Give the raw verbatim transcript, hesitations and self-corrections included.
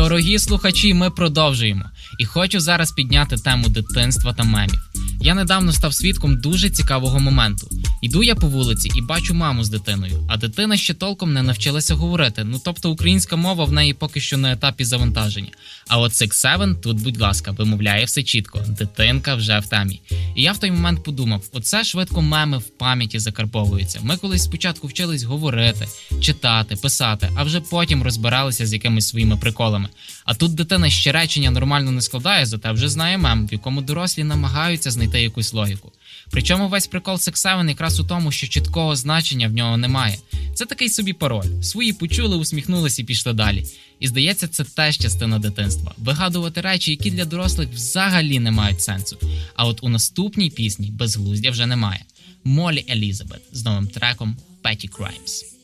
Дорогі слухачі, ми продовжуємо. І хочу зараз підняти тему дитинства та мемів. Я недавно став свідком дуже цікавого моменту. Йду я по вулиці і бачу маму з дитиною, а дитина ще толком не навчилася говорити. Ну тобто українська мова в неї поки що на етапі завантаження. А от Six Seven тут, будь ласка, вимовляє все чітко. Дитинка вже в темі. І я в той момент подумав, оце швидко меми в пам'яті закарбовуються. Ми колись спочатку вчились говорити, читати, писати, а вже потім розбиралися з якимись своїми приколами. А тут дитина ще речення нормально не складає, зате вже знає мем, в якому дорослі намагаються знайти якусь логіку. Причому весь прикол Six Seven якраз у тому, що чіткого значення в нього немає. Це такий собі пароль. Свої почули, усміхнулись і пішли далі. І здається, це теж частина дитинства. Вигадувати речі, які для дорослих взагалі не мають сенсу. А от у наступній пісні безглуздя вже немає. Молі Елізабет з новим треком Petty Crimes.